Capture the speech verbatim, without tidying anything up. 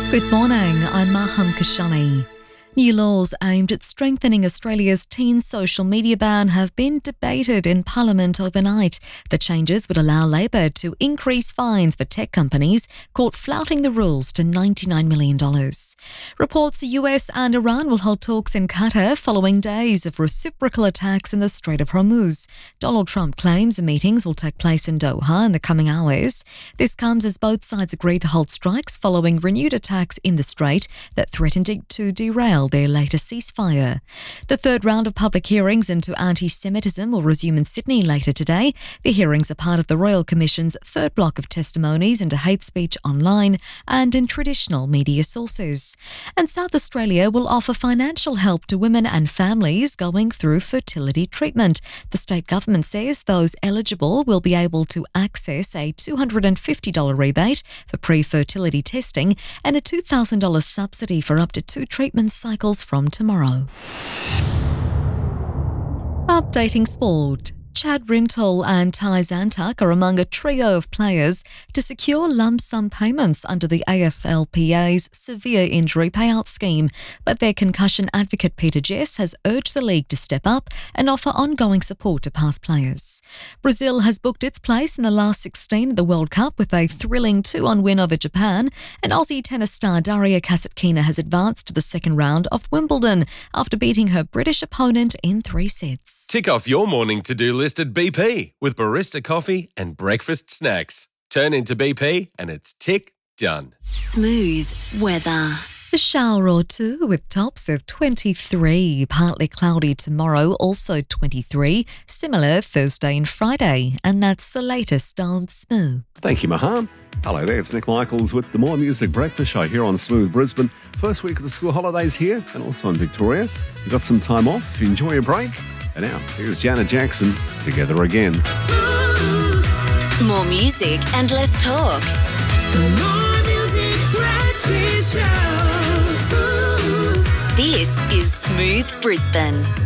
Good morning, I'm Maham Kashani. New laws aimed at strengthening Australia's teen social media ban have been debated in Parliament overnight. The changes would allow Labor to increase fines for tech companies caught flouting the rules to ninety-nine million dollars. Reports the U S and Iran will hold talks in Qatar following days of reciprocal attacks in the Strait of Hormuz. Donald Trump claims the meetings will take place in Doha in the coming hours. This comes as both sides agree to hold strikes following renewed attacks in the Strait that threatened to derail their latest ceasefire. The third round of public hearings into anti-Semitism will resume in Sydney later today. The hearings are part of the Royal Commission's third block of testimonies into hate speech online and in traditional media sources. And South Australia will offer financial help to women and families going through fertility treatment. The state government says those eligible will be able to access a two hundred fifty dollars rebate for pre-fertility testing and a two thousand dollars subsidy for up to two treatment cycles from tomorrow. Updating sport. Chad Rintoul and Ty Zantuck are among a trio of players to secure lump sum payments under the A F L P A's severe injury payout scheme, but their concussion advocate Peter Jess has urged the league to step up and offer ongoing support to past players. Brazil has booked its place in the last sixteen of the World Cup with a thrilling two one win over Japan, and Aussie tennis star Daria Kasatkina has advanced to the second round of Wimbledon after beating her British opponent in three sets. Tick off your morning to-do list at B P with barista coffee and breakfast snacks. Turn into B P and it's tick done. Smooth weather. A shower or two with tops of twenty-three. Partly cloudy tomorrow, also twenty-three. Similar Thursday and Friday. And that's the latest on Smooth. Thank you, Maham. Hello there, it's Nick Michaels with the More Music Breakfast Show here on Smooth Brisbane. First week of the school holidays here and also in Victoria. You've got some time off, enjoy your break. And now, here's Janet Jackson, Together Again. More music and less talk. The More Music Breakfast Show. This is Smooth Brisbane.